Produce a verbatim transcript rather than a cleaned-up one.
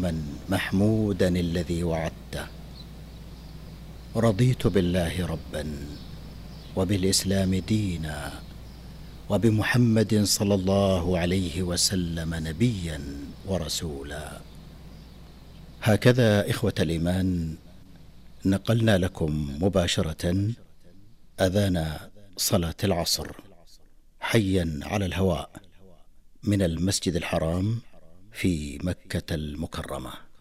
مكرما محمودا الذي وعدته. رضيت بالله ربا وبالإسلام دينا وبمحمد صلى الله عليه وسلم نبيا ورسولا. هكذا إخوة الإيمان نقلنا لكم مباشرة أذان صلاة العصر حيا على الهواء من المسجد الحرام في مكة المكرمة.